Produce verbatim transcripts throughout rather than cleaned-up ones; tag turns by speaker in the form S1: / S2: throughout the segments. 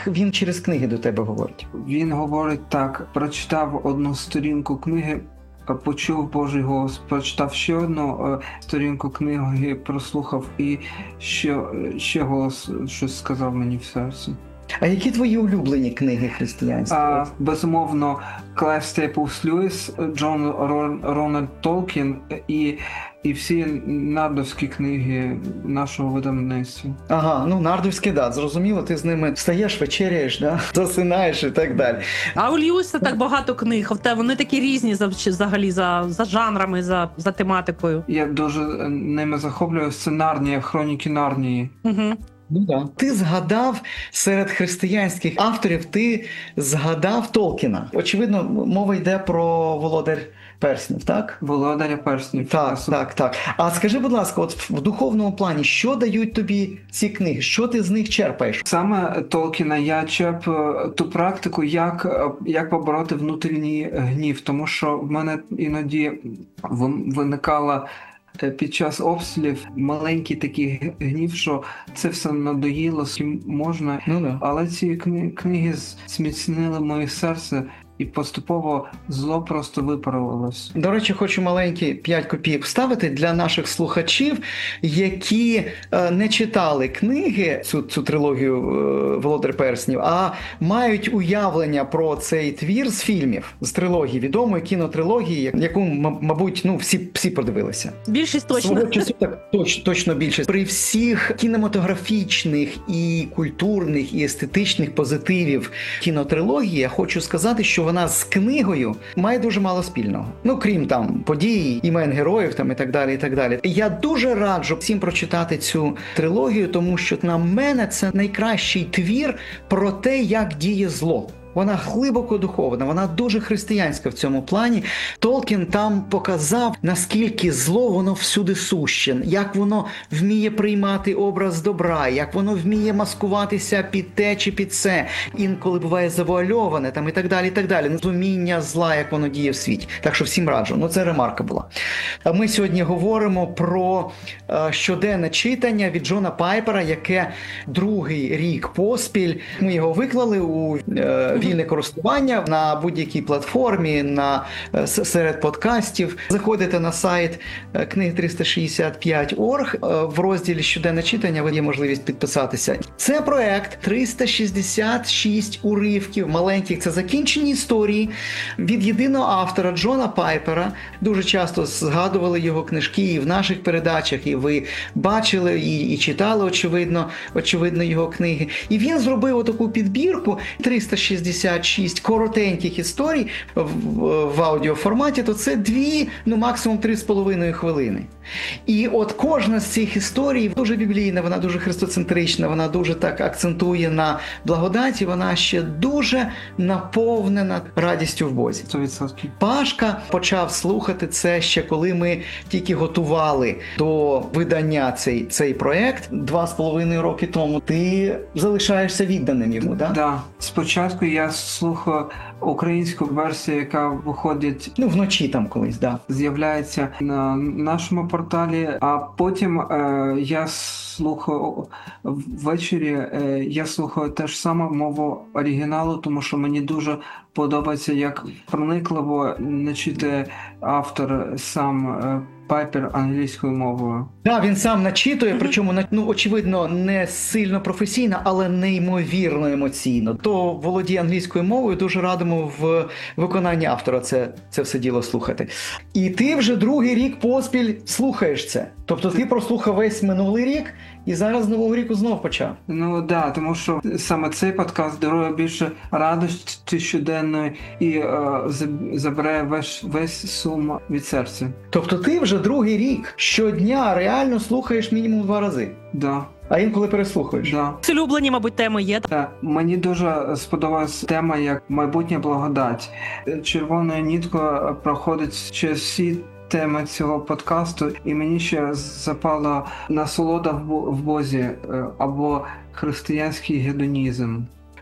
S1: як він через книги до тебе говорить?
S2: Він говорить так: прочитав одну сторінку книги, почув Божий голос, прочитав ще одну сторінку книги, прослухав, і ще, ще голос щось сказав мені в серці.
S1: А які твої улюблені книги християнства?
S2: А, безумовно, Клайв Стейплс Льюіс, Джон Рональд Толкін і, і всі нардовські книги нашого видавництва.
S1: Ага, ну нардовські, да, зрозуміло, ти з ними встаєш, вечеряєш, да? Засинаєш і так далі.
S3: А у Льюіса так багато книг, вони такі різні взагалі за, за жанрами, за, за тематикою.
S2: Я дуже ними захоплююся. Це Нарнія, Хроніки Нарнії.
S3: Угу.
S1: Ну, да. Ти згадав серед християнських авторів, ти згадав Толкіна. Очевидно, мова йде про «Володар перснів», так?
S2: «Володаря перснів».
S1: Так, так, так. А скажи, будь ласка, от в духовному плані, що дають тобі ці книги? Що ти з них черпаєш?
S2: Саме Толкіна я черпаю ту практику, як, як побороти внутрішній гнів, тому що в мене іноді виникала під час обстрілів маленький такий гнів, що це все надоїло, з ким можна.
S1: Ну, да.
S2: Але ці книги зміцнили моє серце, і поступово зло просто випарувалось.
S1: До речі, хочу маленькі п'ять копійок вставити для наших слухачів, які е, не читали книги, цю, цю трилогію е, «Володар перснів», а мають уявлення про цей твір з фільмів, з трилогії, відомої кінотрилогії, яку, мабуть, ну, всі, всі подивилися.
S3: Більшість точно.
S1: Свого часу так, точ, точно більшість. При всіх кінематографічних і культурних, і естетичних позитивів кінотрилогії, я хочу сказати, що вона з книгою має дуже мало спільного. Ну, крім там подій, імен героїв там і так далі, і так далі. Я дуже раджу всім прочитати цю трилогію, тому що, на мене, це найкращий твір про те, як діє зло. Вона глибоко духовна, вона дуже християнська в цьому плані. Толкін там показав, наскільки зло воно всюди суще, як воно вміє приймати образ добра, як воно вміє маскуватися під те чи під це, інколи буває завуальоване там і так далі, і так далі. Розуміння зла, як воно діє в світі. Так що всім раджу. Ну, це ремарка була. А ми сьогодні говоримо про е, щоденне читання від Джона Пайпера, яке другий рік поспіль. Ми його виклали у е, вільне користування на будь-якій платформі, на, серед подкастів. Заходите на сайт книг триста шістдесят п'ять крапка орг, в розділі «Щоденне читання» ви є можливість підписатися. Це проект триста шістдесят шість уривків маленьких, це закінчені історії від єдиного автора Джона Пайпера. Дуже часто згадували його книжки і в наших передачах, і ви бачили, і, і читали, очевидно, очевидно, його книги. І він зробив отаку підбірку триста шістдесят шість коротеньких історій в, в, в аудіоформаті, то це дві, ну максимум три з половиною хвилини. І от кожна з цих історій дуже біблійна, вона дуже христоцентрична, вона дуже так акцентує на благодаті, вона ще дуже наповнена радістю в Бозі.
S2: сто відсотків.
S1: Пашка почав слухати це ще коли ми тільки готували до видання цей, цей проєкт два з половиною роки тому. Ти залишаєшся відданим йому, так?
S2: Да? Так. Да. Спочатку я слухав українську версію, яка виходить,
S1: ну, вночі там колись, да.
S2: з'являється на нашому порталі, а потім е, я слухаю ввечері, е, я слухаю теж саме мову оригіналу, тому що мені дуже подобається, як проникливо начитує автор сам е, Пайпер англійською мовою.
S1: Так, да, він сам начитує, mm-hmm. причому, ну, очевидно, не сильно професійно, але неймовірно емоційно. То володіє англійською мовою, дуже радимо в виконанні автора це, це все діло слухати. І ти вже другий рік поспіль слухаєш це. Тобто ти прослухав весь минулий рік і зараз з нового ріку знов почав.
S2: Ну так, да, тому що саме цей подкаст дарує більше радості щоденної і е, забирає весь, весь сум від серця.
S1: Тобто ти вже другий рік щодня реально слухаєш мінімум два рази?
S2: Да.
S1: А інколи переслухаєш?
S2: Да.
S3: Улюблені, мабуть, теми є.
S2: Да. Мені дуже сподобалась тема як майбутня благодать. Червоною ніткою проходить через всі теми цього подкасту, і мені ще запала насолода в Бозі або християнський гедонізм.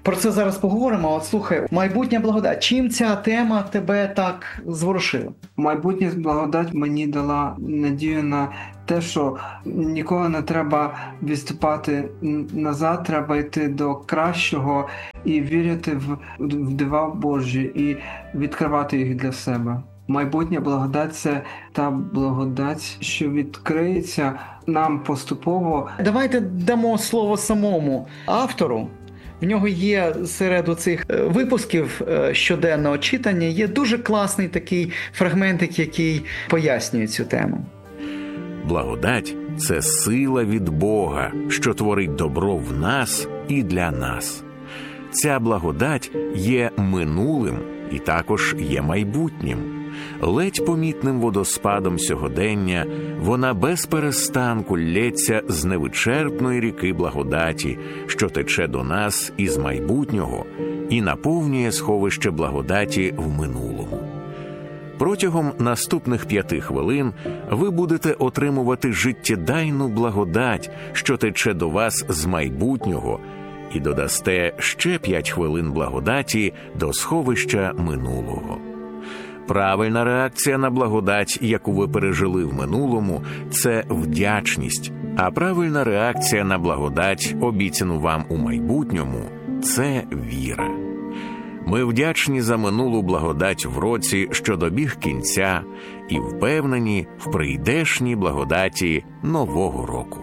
S1: Про це зараз поговоримо. От слухай, майбутня благодать. Чим ця тема тебе так зворушила?
S2: Майбутня благодать мені дала надію на те, що ніколи не треба відступати назад, треба йти до кращого і вірити в, в дива Божі і відкривати їх для себе. Майбутня благодать – це та благодать, що відкриється нам поступово.
S1: Давайте дамо слово самому автору. В нього є серед цих випусків щоденного читання, є дуже класний такий фрагментик, який пояснює цю тему.
S4: Благодать – це сила від Бога, що творить добро в нас і для нас. Ця благодать є минулим і також є майбутнім. Ледь помітним водоспадом сьогодення вона без перестанку лється з невичерпної ріки благодаті, що тече до нас із майбутнього і наповнює сховище благодаті в минулому. Протягом наступних п'яти хвилин ви будете отримувати життєдайну благодать, що тече до вас з майбутнього, і додасте ще п'ять хвилин благодаті до сховища минулого. Правильна реакція на благодать, яку ви пережили в минулому, це вдячність, а правильна реакція на благодать, обіцяну вам у майбутньому, це віра. Ми вдячні за минулу благодать в році, що добіг кінця, і впевнені в прийдешній благодаті нового року.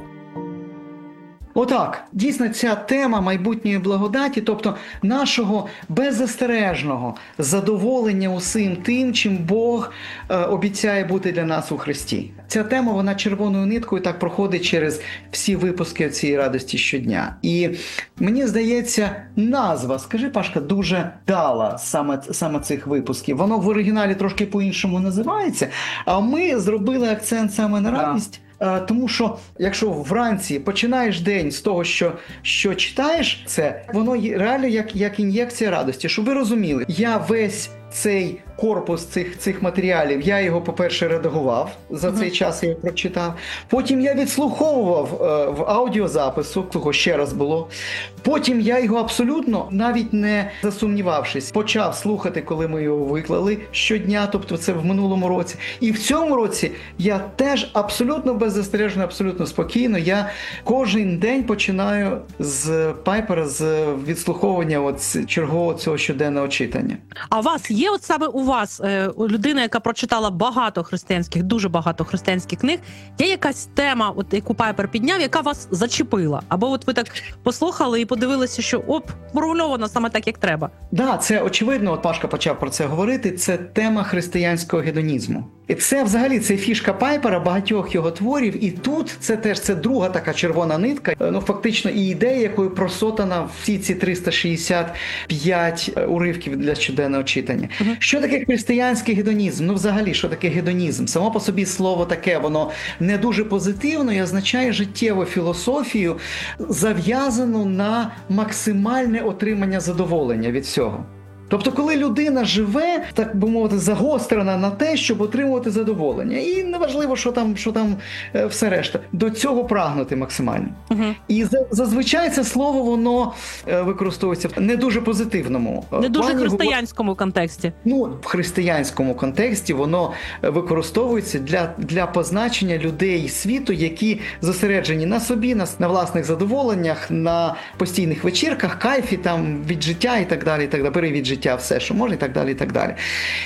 S1: Отак, дійсно ця тема майбутньої благодаті, тобто нашого беззастережного задоволення усім тим, чим Бог е, обіцяє бути для нас у Христі. Ця тема, вона червоною ниткою так проходить через всі випуски цієї радості щодня. І мені здається, назва, скажи, Пашка, дуже дала саме, саме цих випусків. Воно в оригіналі трошки по-іншому називається, а ми зробили акцент саме на радість. Тому що, якщо вранці починаєш день з того, що, що читаєш це, воно реально як, як ін'єкція радості. Щоб ви розуміли, я весь цей корпус цих, цих матеріалів, я його, по-перше, редагував, за цей час я його прочитав. Потім я відслуховував е, в аудіозапису, того ще раз було. Потім я його абсолютно, навіть не засумнівавшись, почав слухати, коли ми його виклали щодня, тобто це в минулому році. І в цьому році я теж абсолютно беззастережно, абсолютно спокійно, я кожен день починаю з Пайпера, з відслуховування от чергового цього щоденного читання.
S3: А у вас є от саме у вас, е, людина, яка прочитала багато християнських, дуже багато християнських книг, є якась тема, от яку Пайпер підняв, яка вас зачепила? Або от ви так послухали і подивилися, що оп, формульовано саме так, як треба?
S1: Так, да, це очевидно, от Пашка почав про це говорити, це тема християнського гедонізму. І це взагалі, це фішка Пайпера, багатьох його творів, і тут це теж це друга така червона нитка, ну фактично і ідея, якою просотана всі ці триста шістдесят п'ять уривків для щоденного читання. Uh-huh. Що таке християнський гедонізм? Ну взагалі, що таке гедонізм? Само по собі слово таке, воно не дуже позитивно і означає життєву філософію, зав'язану на максимальне отримання задоволення від цього. Тобто, коли людина живе, так би мовити, загострена на те, щоб отримувати задоволення. І неважливо, що там, що там е, все решта. До цього прагнути максимально. Угу. І зазвичай це слово, воно е, використовується в не дуже позитивному.
S3: Не дуже
S1: плані,
S3: християнському контексті.
S1: Ну, в християнському контексті воно використовується для, для позначення людей світу, які зосереджені на собі, на, на власних задоволеннях, на постійних вечірках, кайфі там, від життя і так далі, і так далі, бери від життя все, що можна, і так далі, і так далі.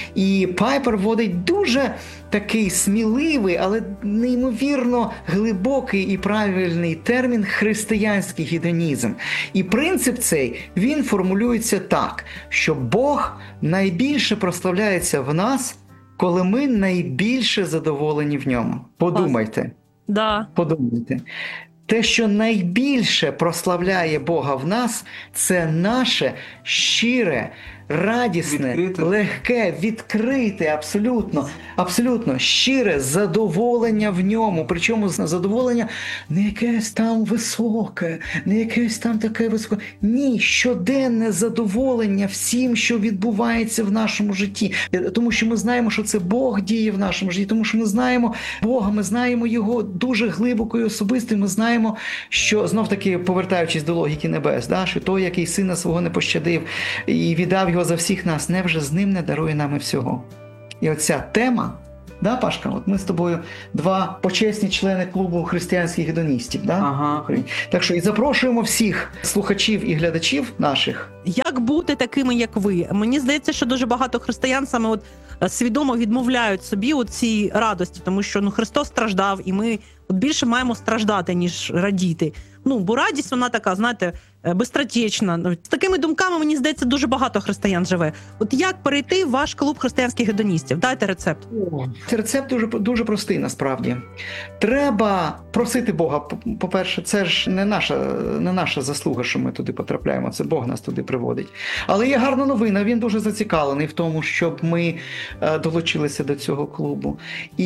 S1: І Пайпер вводить дуже такий сміливий, але неймовірно глибокий і правильний термін християнський гедонізм. І принцип цей, він формулюється так, що Бог найбільше прославляється в нас, коли ми найбільше задоволені в ньому. Подумайте.
S3: Да.
S1: Подумайте. Те, що найбільше прославляє Бога в нас, це наше щире радісне,
S2: Відкрите.
S1: легке, відкрите, абсолютно, абсолютно щире задоволення в ньому. Причому задоволення не якесь там високе, не якесь там таке високе. Ні, щоденне задоволення всім, що відбувається в нашому житті. Тому що ми знаємо, що це Бог діє в нашому житті, тому що ми знаємо Бога, ми знаємо Його дуже глибоко і особисто, ми знаємо, що, знов-таки, повертаючись до логіки небес, да, що той, який сина свого не пощадив і віддав його за всіх нас, невже з ним не дарує нам і всього? І оця тема, да, Пашка, от ми з тобою два почесні члени клубу християнських гедоністів, да?
S2: Ага.
S1: Так що і запрошуємо всіх слухачів і глядачів наших.
S3: Як бути такими, як ви? Мені здається, що дуже багато християн саме от е, свідомо відмовляють собі у цій радості, тому що ну Христос страждав, і ми от більше маємо страждати, ніж радіти. Ну, бо радість, вона така, знаєте, е, бистротечна. Ну, з такими думками, мені здається, дуже багато християн живе. От як перейти в ваш клуб християнських гедоністів? Дайте рецепт.
S1: Це рецепт дуже, дуже простий, насправді. Треба просити Бога. По-перше, це ж не наша, не наша заслуга, що ми туди потрапляємо, це Бог нас туди приводить. Але є гарна новина, він дуже зацікавлений в тому, щоб ми е, долучилися до цього клубу.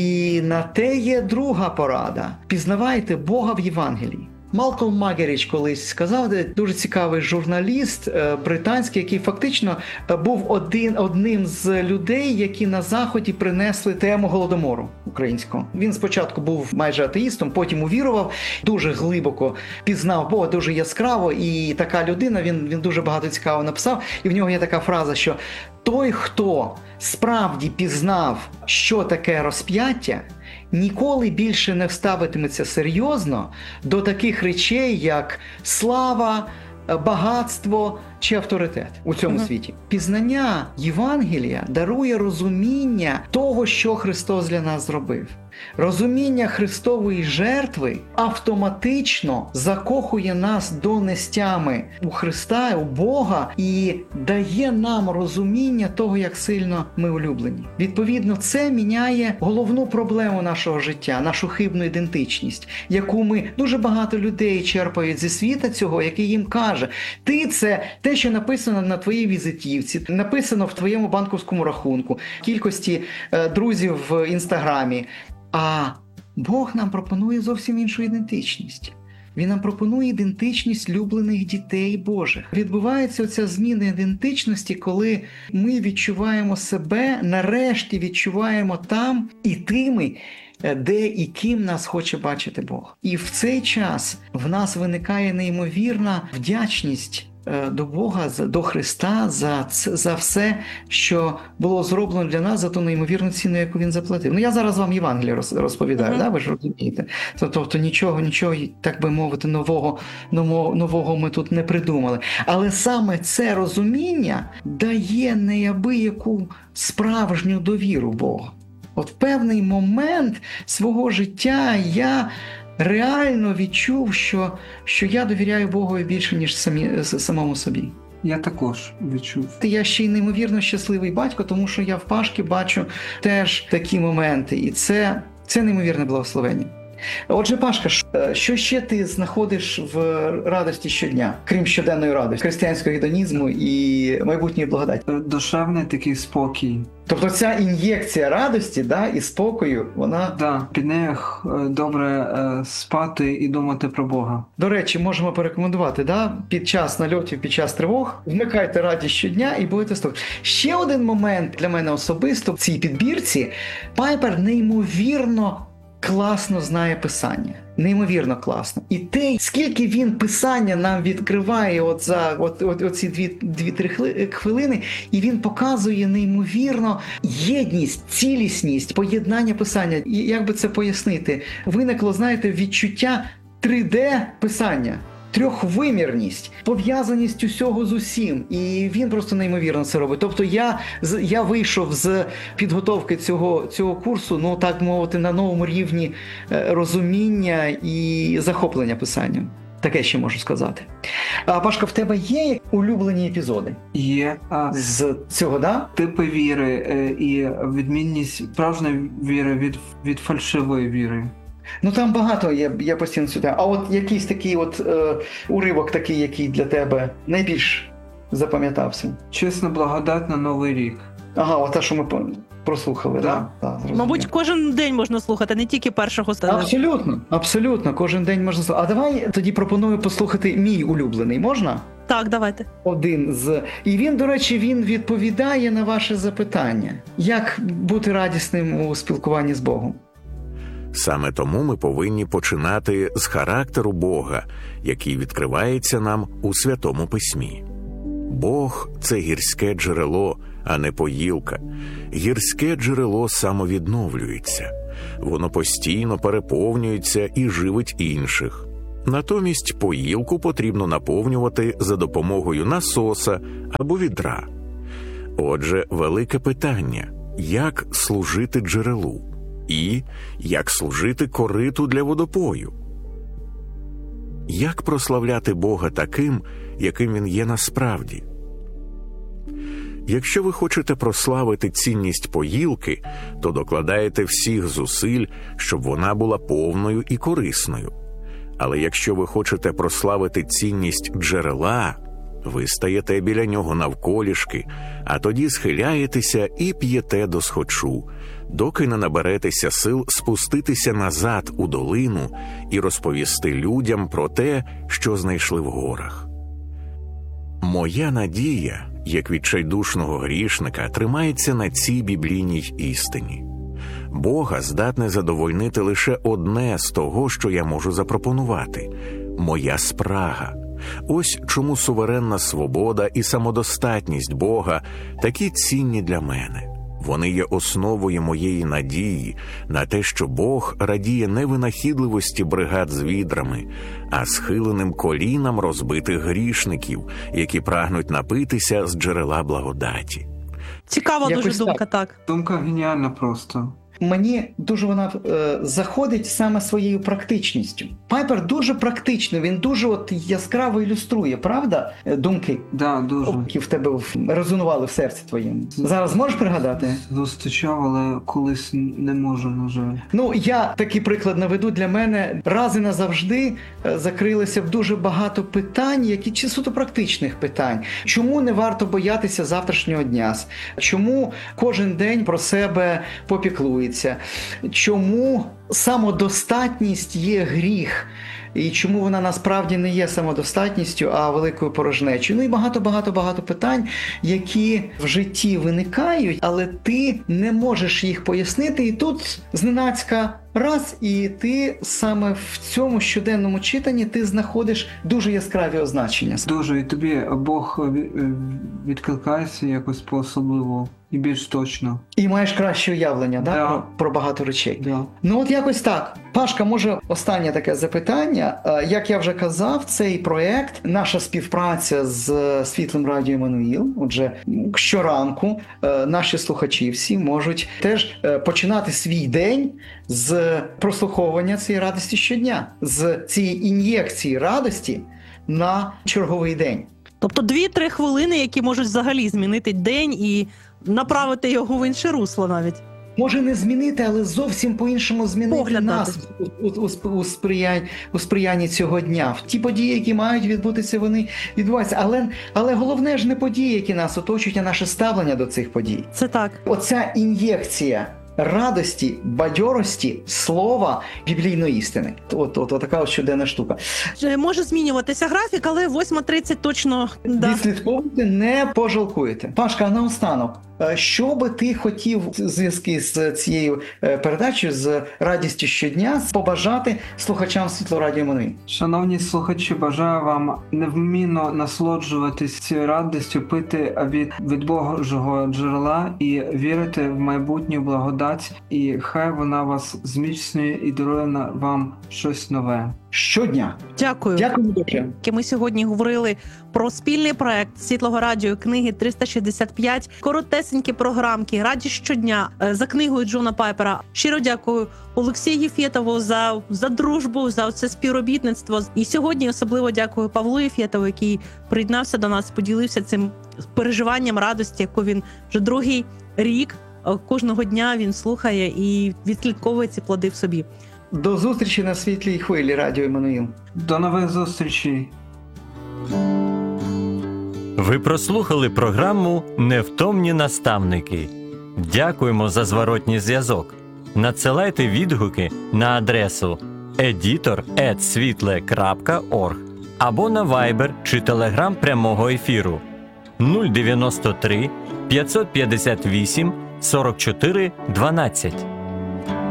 S1: І на те є друга порада. Пізнавайте Бога в Євангелії. Малкольм Магеріч колись сказав, дуже цікавий журналіст британський, який фактично був один, одним з людей, які на Заході принесли тему Голодомору українського. Він спочатку був майже атеїстом, потім увірував, дуже глибоко пізнав Бога, дуже яскраво, і така людина, він, він дуже багато цікаво написав, і в нього є така фраза, що той, хто справді пізнав, що таке розп'яття, ніколи більше не вставитиметься серйозно до таких речей, як слава, багатство чи авторитет у цьому uh-huh. світі. Пізнання Євангелія дарує розуміння того, що Христос для нас зробив. Розуміння Христової жертви автоматично закохує нас донестями у Христа, у Бога і дає нам розуміння того, як сильно ми улюблені. Відповідно, це міняє головну проблему нашого життя, нашу хибну ідентичність, яку ми, дуже багато людей черпають зі світа цього, який їм каже: ти – це те, що написано на твоїй візитівці, написано в твоєму банківському рахунку, кількості е, друзів в Інстаграмі. А Бог нам пропонує зовсім іншу ідентичність. Він нам пропонує ідентичність люблених дітей Божих. Відбувається оця зміна ідентичності, коли ми відчуваємо себе, нарешті відчуваємо там і тими, де і ким нас хоче бачити Бог. І в цей час в нас виникає неймовірна вдячність до Бога, до Христа, за, за все, що було зроблено для нас, за ту неймовірну ціну, яку Він заплатив. Ну, я зараз вам Євангеліє розповідаю, uh-huh. да? Ви ж розумієте. Тобто нічого, нічого, так би мовити, нового, нового, нового ми тут не придумали. Але саме це розуміння дає неабияку справжню довіру Богу. От в певний момент свого життя я реально відчув, що, що я довіряю Богу більше, ніж самі, самому собі.
S2: Я також відчув.
S1: Я ще й неймовірно щасливий батько, тому що я в Пашки бачу теж такі моменти. І це, це неймовірне благословення. Отже, Пашка, що ще ти знаходиш в радості щодня, крім щоденної радості, християнського гедонізму і майбутньої благодаті?
S2: Душевний такий спокій.
S1: Тобто ця ін'єкція радості, да, і спокою, вона...
S2: Да, під нею добре е, спати і думати про Бога.
S1: До речі, можемо порекомендувати, да, під час нальотів, під час тривог, вмикайте радість щодня і будете спокійні. Ще один момент для мене особисто в цій підбірці. Пайпер неймовірно класно знає писання. Неймовірно класно. І те, скільки він писання нам відкриває от за от, от, оці дві-три хвилини, і він показує неймовірно єдність, цілісність, поєднання писання. І як би це пояснити? Виникло, знаєте, відчуття три де писання. Трьохвимірність, пов'язаність усього з усім. І він просто неймовірно це робить. Тобто я, я вийшов з підготовки цього, цього курсу, ну так мовити, на новому рівні розуміння і захоплення писанням. Таке ще можу сказати. А, Пашка, в тебе є улюблені епізоди?
S2: Є. А,
S1: з цього, да?
S2: Типи віри е, і відмінність справжньої віри від, від фальшивої віри.
S1: Ну там багато є, я постійно сюди. А от якийсь такий от е, уривок такий, який для тебе найбільш запам'ятався?
S2: Чесна благодать на Новий рік.
S1: Ага, оте, що ми по- прослухали,
S2: Да.
S1: так? Да, зрозумів.
S3: Мабуть, кожен день можна слухати, не тільки першого стану.
S1: Абсолютно, абсолютно, кожен день можна слухати. А давай тоді пропоную послухати мій улюблений, можна?
S3: Так, давайте.
S1: Один з. І він, до речі, він відповідає на ваше запитання. Як бути радісним у спілкуванні з Богом?
S4: Саме тому ми повинні починати з характеру Бога, який відкривається нам у Святому Письмі. Бог – це гірське джерело, а не поїлка. Гірське джерело самовідновлюється. Воно постійно переповнюється і живить інших. Натомість поїлку потрібно наповнювати за допомогою насоса або відра. Отже, велике питання – як служити джерелу? І як служити кориту для водопою? Як прославляти Бога таким, яким Він є насправді? Якщо ви хочете прославити цінність поїлки, то докладаєте всіх зусиль, щоб вона була повною і корисною. Але якщо ви хочете прославити цінність джерела, ви стаєте біля нього навколішки, а тоді схиляєтеся і п'єте досхочу, доки не наберетеся сил спуститися назад у долину і розповісти людям про те, що знайшли в горах. Моя надія, як відчайдушного грішника, тримається на цій біблійній істині. Бога здатне задовольнити лише одне з того, що я можу запропонувати – моя спрага. Ось чому суверенна свобода і самодостатність Бога такі цінні для мене. Вони є основою моєї надії на те, що Бог радіє не винахідливості бригад з відрами, а схиленим колінам розбитих грішників, які прагнуть напитися з джерела благодаті.
S3: Цікава
S1: Якось
S3: дуже думка,
S1: так.
S3: так.
S2: Думка геніальна просто.
S1: Мені дуже вона е, заходить саме своєю практичністю. Пайпер дуже практично, він дуже от яскраво ілюструє, правда? Е, Думки,
S2: Да, дуже.
S1: які в тебе в- резонували в серці твоєму. Зараз можеш пригадати?
S2: Зустрічав, але колись не можу, на жаль.
S1: Ну, я такий приклад наведу. Для мене раз і назавжди е, закрилося в дуже багато питань, які чи суто практичних питань. Чому не варто боятися завтрашнього дня? Чому кожен день про себе попіклується? Чому самодостатність є гріх? І чому вона насправді не є самодостатністю, а великою порожнечою? Ну і багато-багато-багато питань, які в житті виникають, але ти не можеш їх пояснити. І тут зненацька раз, і ти саме в цьому щоденному читанні ти знаходиш дуже яскраві означення.
S2: Дуже, і тобі Бог ві- відкликається якось по-особливо і більш точно.
S1: І маєш краще уявлення, да?
S2: Да.
S1: Про, про багато речей.
S2: Да.
S1: Ну от якось так. Пашка, може останнє таке запитання. Е, Як я вже казав, цей проєкт, наша співпраця з Світлим Радіо Еммануїл, отже, щоранку е, наші слухачі всі можуть теж е, починати свій день з прослуховування цієї радості щодня, з цієї ін'єкції радості на черговий день.
S3: Тобто дві-три хвилини, які можуть взагалі змінити день і направити його в інше русло навіть.
S1: Може не змінити, але зовсім по-іншому змінити
S3: Погляд
S1: нас у, у, у, у, сприянь, у сприянні цього дня. Ті події, які мають відбутися, вони відбуваються. Але, але головне ж не події, які нас оточують, а наше ставлення до цих подій.
S3: Це так.
S1: Оця ін'єкція радості, бадьорості, слова, біблійної істини. От, от, от така от щоденна штука.
S3: Е, Може змінюватися графік, але восьма тридцять точно. Да.
S1: Відслідковуйте, не пожалкуєте. Пашка, а наостанок, е, що би ти хотів в зв'язку з цією е, передачею, з радістю щодня, побажати слухачам Світлого Радіо Еммануїл?
S2: Шановні слухачі, бажаю вам невмінно насолоджуватись цією радістю, пити від, від Божого джерела і вірити в майбутню благодать, і хай вона вас зміцнює і дарує на- вам щось нове.
S1: Щодня.
S3: Дякую.
S1: Дякую дуже.
S3: Ми сьогодні говорили про спільний проект Світлого Радіо книги триста шістдесят п'ять, коротесенькі програмки «Радість щодня» е, за книгою Джона Пайпера. Щиро дякую Олексію Єфєтову за, за дружбу, за це співробітництво. І сьогодні особливо дякую Павлу Єфєтову, який приєднався до нас, поділився цим переживанням радості, яку він вже другий рік е, кожного дня він слухає і відслідковує ці плоди в собі.
S1: До зустрічі на світлій хвилі Радіо Еммануїл.
S2: До нових зустрічей!
S5: Ви прослухали програму «Невтомні наставники». Дякуємо за зворотній зв'язок. Надсилайте відгуки на адресу едітор ет світле крапка орг або на Viber чи Telegram прямого ефіру нуль дев'яносто три п'ятсот п'ятдесят вісім сорок чотири дванадцять.